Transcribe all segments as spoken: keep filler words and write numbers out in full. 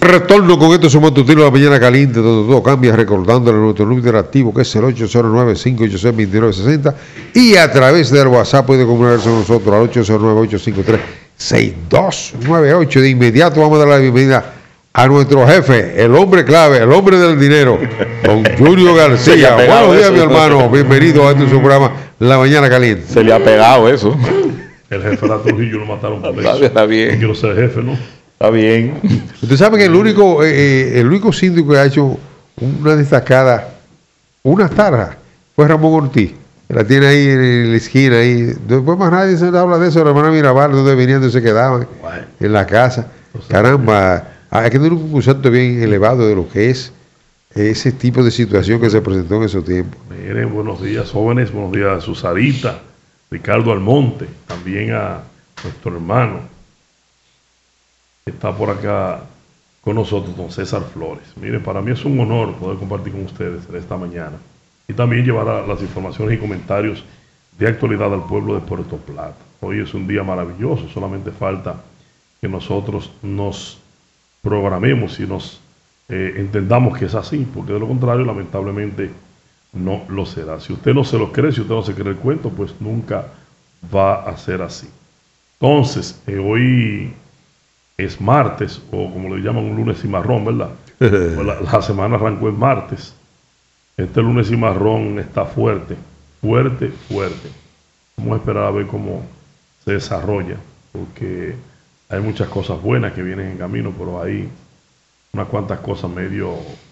retorno con estos matutinos de la mañana caliente, donde todo cambia, recordándole nuestro número interactivo que es el ocho cero nueve, cinco ocho seis, dos nueve seis cero y a través del WhatsApp puede comunicarse con nosotros al ocho cero nueve, ocho cinco tres, seis dos nueve ocho. De inmediato vamos a dar la bienvenida a nuestro jefe, el hombre clave, el hombre del dinero, don Julio García. Buenos días, mi hermano, bienvenido a este su programa La Mañana Caliente. Se le ha pegado eso. El jefe de Trujillo lo mataron por eso. Está bien. No quiero ser jefe, ¿no? Está bien. Usted sabe que el único, eh, el único síndico que ha hecho una destacada, una tarja, fue Ramón Ortiz. La tiene ahí en la esquina. Ahí. Después más nadie se habla de eso. La hermana Mirabal, donde venían y se quedaban bueno. en la casa. Caramba, hay que tener un concepto bien elevado de lo que es ese tipo de situación que se presentó en esos tiempos. Miren, buenos días, jóvenes. Buenos días a Susarita, Ricardo Almonte, también a nuestro hermano que está por acá con nosotros, don César Flores. Miren, para mí es un honor poder compartir con ustedes esta mañana y también llevar a las informaciones y comentarios de actualidad al pueblo de Puerto Plata. Hoy es un día maravilloso, solamente falta que nosotros nos programemos y nos eh, entendamos que es así, porque de lo contrario, lamentablemente, no lo será. Si usted no se lo cree, si usted no se cree el cuento, pues nunca va a ser así. Entonces, eh, hoy es martes, o como le llaman, un lunes cimarrón, ¿verdad? Pues la, la semana arrancó el martes. Este lunes cimarrón está fuerte, fuerte, fuerte. Vamos a esperar a ver cómo se desarrolla, porque hay muchas cosas buenas que vienen en camino, pero hay unas cuantas cosas medio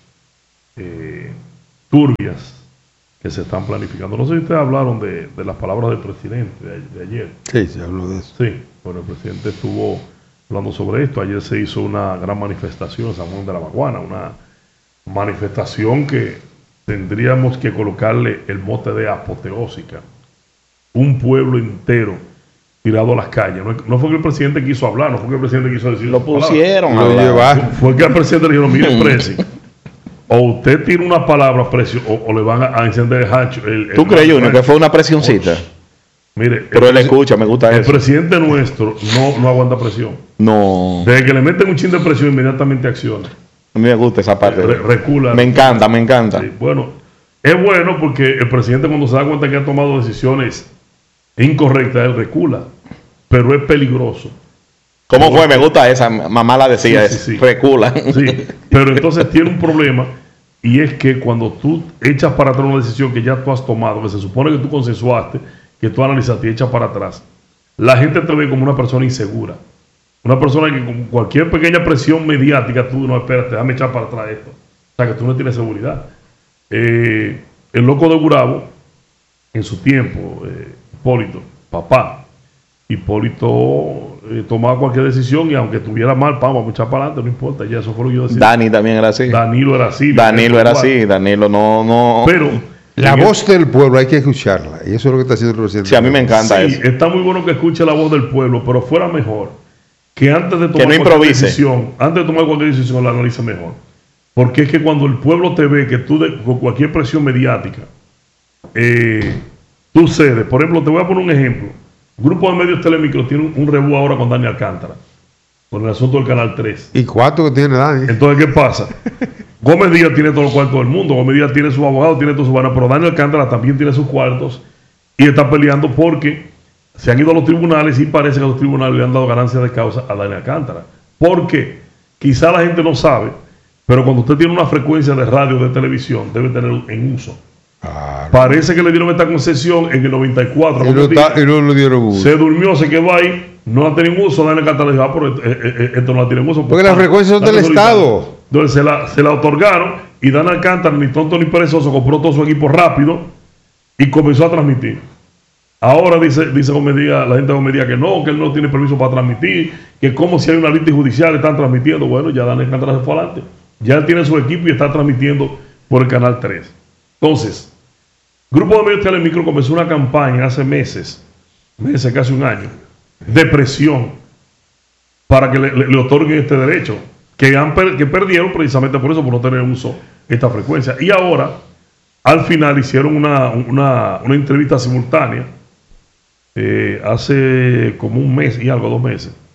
eh, turbias que se están planificando. No sé si ustedes hablaron de, de las palabras del presidente de, de ayer. Sí, se habló de eso. Sí, bueno, el presidente estuvo hablando sobre esto. Ayer se hizo una gran manifestación en San Juan de la Maguana, una manifestación que tendríamos que colocarle el mote de apoteósica. Un pueblo entero tirado a las calles. No, no fue que el presidente quiso hablar, no fue que el presidente quiso decir. Lo pusieron, lo llevaron. Fue que al presidente le dijeron, mire, presi, o usted tira una palabra, precio, o, o le van a, a encender el hacho. El, el ¿Tú crees, Junior, que fue una presioncita? Mire, pero él escucha, me gusta el eso. El presidente nuestro no, no aguanta presión. No. Desde que le meten un chin de presión, inmediatamente acciona. A mí me gusta esa parte. Re, recula. Me encanta, me encanta. Sí, bueno, es bueno porque el presidente, cuando se da cuenta que ha tomado decisiones incorrectas, él recula. Pero es peligroso. ¿Cómo fue? Me gusta esa. Mamá la decía, sí, sí, sí. recula. Sí, pero entonces tiene un problema, y es que cuando tú echas para atrás una decisión que ya tú has tomado, que se supone que tú consensuaste, que tú analizaste y echas para atrás, la gente te ve como una persona insegura. Una persona que con cualquier pequeña presión mediática, tú no, espérate, déjame echar para atrás esto. O sea, que tú no tienes seguridad. Eh, el loco de Gurabo, en su tiempo, eh, Hipólito, papá, Hipólito eh, tomaba cualquier decisión y aunque estuviera mal, vamos a echar para adelante, no importa, ya eso fue lo que yo decía. Dani también era así. Danilo era así. Danilo era así, Danilo no... no... Pero la voz del pueblo hay que escucharla, y eso es lo que está haciendo el presidente. Sí, a mí me encanta sí, eso. Está muy bueno que escuche la voz del pueblo, pero fuera mejor que antes de tomar que no cualquier improvise. decisión, antes de tomar cualquier decisión, la analice mejor. Porque es que cuando el pueblo te ve que tú, de, con cualquier presión mediática, eh, tú cedes. Por ejemplo, te voy a poner un ejemplo. Un grupo de medios Telemicro tiene un, un rebú ahora con Dani Alcántara, con el asunto del Canal tres. ¿Y cuánto que tiene Dani? Entonces, ¿qué pasa? Gómez Díaz tiene todos los cuartos del mundo, Gómez Díaz tiene su abogado, tiene todo su vaina, pero Dani Alcántara también tiene sus cuartos y está peleando porque se han ido a los tribunales y parece que los tribunales le han dado ganancia de causa a Dani Alcántara. Porque quizá la gente no sabe, pero cuando usted tiene una frecuencia de radio o de televisión, debe tener en uso. Claro. Parece que le dieron esta concesión en el noventa y cuatro. Y no, está, y no lo dieron uso. Se durmió, se quedó ahí, no la tienen uso. Dani Alcántara dijo, ah, pero esto, esto no la tienen uso. Porque las frecuencias son del Estado. Entonces se la, se la otorgaron y Dani Alcántara, ni tonto ni perezoso, compró todo su equipo rápido y comenzó a transmitir. Ahora dice, dice Gomedía, la gente de Gomedía que no, que él no tiene permiso para transmitir, que como si hay una lista judicial están transmitiendo. Bueno, ya Dani Alcántara se fue adelante. Ya él tiene su equipo y está transmitiendo por el Canal tres. Entonces, Grupo de Medios Telemicro comenzó una campaña hace meses, meses, casi un año, de presión para que le, le, le otorguen este derecho, que, han per, que perdieron precisamente por eso, por no tener uso esta frecuencia. Y ahora, al final, hicieron una, una, una entrevista simultánea, eh, hace como un mes y algo, dos meses,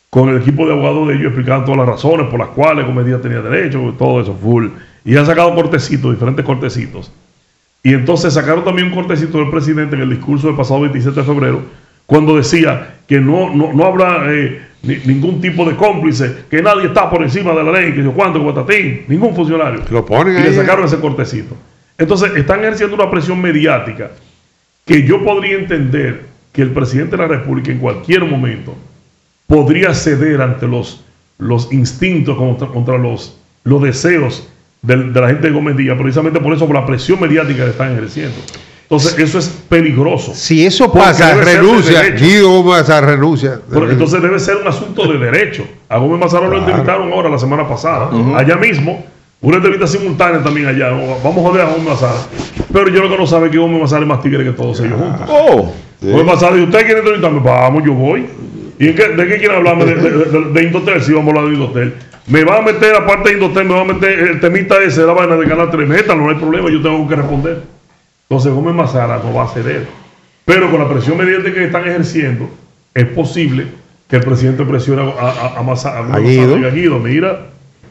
con el equipo de abogados de ellos, explicando todas las razones por las cuales Comedía tenía derecho, todo eso, full. Y han sacado cortecitos, diferentes cortecitos. Y entonces sacaron también un cortecito del presidente en el discurso del pasado veintisiete de febrero, cuando decía que no, no, no habrá eh, ni, ningún tipo de cómplice, que nadie está por encima de la ley, que yo cuánto, guatatín, ningún funcionario. Lo ponen y ahí, le sacaron ese cortecito. Entonces están ejerciendo una presión mediática que yo podría entender que el presidente de la República en cualquier momento podría ceder ante los, los instintos contra, contra los, los deseos de, de la gente de Gómez Díaz, precisamente por eso, por la presión mediática que están ejerciendo. Entonces eso es peligroso. Si eso pasa, renuncia. Guido Gómez Mazara renuncia. Pero entonces debe ser un asunto de derecho. A Gómez Mazara claro. Lo entrevistaron ahora la semana pasada, uh-huh. allá mismo. Una entrevista simultánea también allá. Vamos a joder a Gómez Mazara. Pero yo lo que no sabe es que Gómez Mazara es más tigre que todos ellos juntos. Oh, sí. Gómez Mazara dice, ¿usted quiere entrevistarme? Vamos, yo voy. ¿Y en qué, de qué quiere hablarme? De, de, de, de Indotel. Sí, vamos a hablar de Indotel. Me va a meter, aparte de Indotel, me va a meter el temita ese de la vaina de Canal tres. Métalo, no hay problema, yo tengo que responder. Entonces Gómez Mazara no va a ceder. Pero con la presión mediática que están ejerciendo, es posible que el presidente presione a, a, a, Mazara, a, a Guido. A Guido, mira.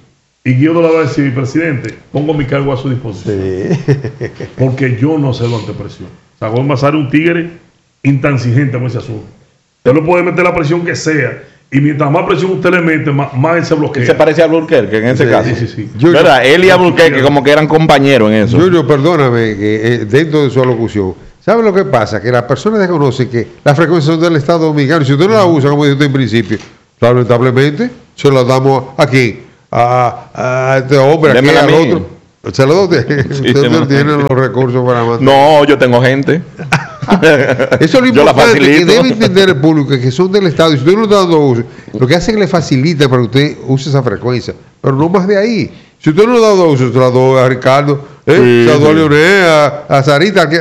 Y Guido le va a decir, presidente, pongo mi cargo a su disposición. Sí. Porque yo no cedo ante presión. O sea, Gómez Mazara es un tigre intransigente con ese asunto. Usted le puede meter la presión que sea. Y mientras más presión usted le mete, más, más él se bloquea. Él se parece a Alburquerque en ese sí, caso. Sí, sí, sí. Yo, ¿verdad? Él y Alburquerque como que eran compañeros en eso. Julio, perdóname, que eh, dentro de su alocución, ¿sabe lo que pasa? Que las personas desconocen que las frecuencias son del Estado Dominicano. Si usted no la usa, como dijo usted en principio, lamentablemente, se las damos aquí. A, a este hombre, aquí, al otro. Se lo doy. Sí, usted no tiene los recursos para más. No, yo tengo gente. Eso es lo importante que debe entender el público, que son del Estado. Y si usted no está dando uso, lo que hace es que le facilita para que usted use esa frecuencia. Pero no más de ahí. Si usted no le ha dado uso, se la doy a Ricardo, ¿eh? Sí, se la doy sí. a Leonel, a, a Sarita,